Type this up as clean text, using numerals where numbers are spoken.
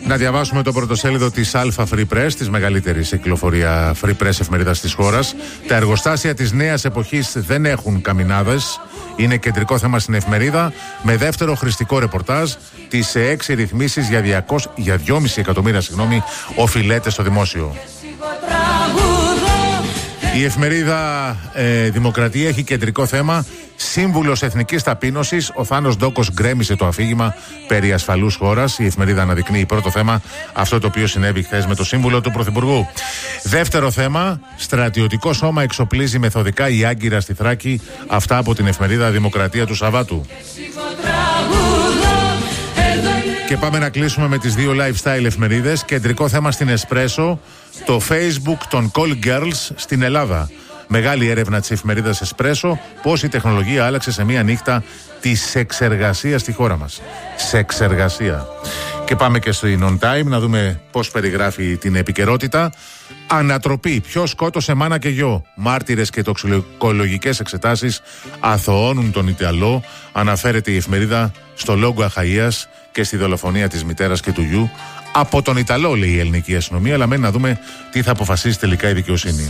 Να διαβάσουμε το πρωτοσέλιδο της Alpha Free Press, της μεγαλύτερης κυκλοφορία Free Press εφημερίδας της χώρας. Τα εργοστάσια της νέας εποχής δεν έχουν καμινάδες. Είναι κεντρικό θέμα στην εφημερίδα, με δεύτερο χρηστικό ρεπορτάζ τις 6 ρυθμίσεις για 2,5 εκατομμύρια οφειλέτες στο δημόσιο. Η εφημερίδα Δημοκρατία έχει κεντρικό θέμα σύμβουλος εθνικής ταπείνωσης. Ο Θάνος Ντόκος γκρέμισε το αφήγημα περί ασφαλούς χώρας. Η εφημερίδα αναδεικνύει πρώτο θέμα αυτό το οποίο συνέβη χθες με το σύμβουλο του Πρωθυπουργού. Δεύτερο θέμα, στρατιωτικό σώμα εξοπλίζει μεθοδικά η Άγκυρα στη Θράκη. Αυτά από την εφημερίδα Δημοκρατία του Σαββάτου. Και πάμε να κλείσουμε με τις δύο lifestyle εφημερίδες. Κεντρικό θέμα στην Εσπρέσο, το Facebook των call girls στην Ελλάδα. Μεγάλη έρευνα της εφημερίδας Εσπρέσο, πώς η τεχνολογία άλλαξε σε μία νύχτα τη σεξεργασία στη χώρα μας. Σεξεργασία. Και πάμε και στο On Time να δούμε πώς περιγράφει την επικαιρότητα. Ανατροπή. Ποιος σκότωσε μάνα και γιο. Μάρτυρες και τοξικολογικές εξετάσεις αθωώνουν τον Ιταλό. Αναφέρεται η εφημερίδα στο λόγο Αχαΐας και στη δολοφονία της μητέρας και του γιου. Από τον Ιταλό, λέει η ελληνική αστυνομία, αλλά μένει να δούμε τι θα αποφασίσει τελικά η δικαιοσύνη.